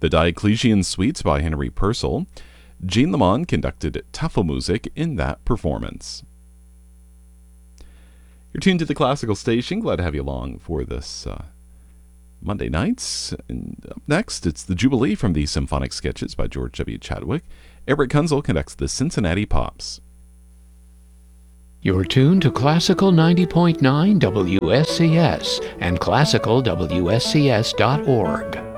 The Diocletian Suites by Henry Purcell. Jean Lamond conducted Tafelmusik in that performance. You're tuned to the Classical Station. Glad to have you along for this Monday nights. And up next, it's the Jubilee from the Symphonic Sketches by George W. Chadwick. Eric Kunzel conducts the Cincinnati Pops. You're tuned to Classical 90.9 WSCS and classicalwscs.org.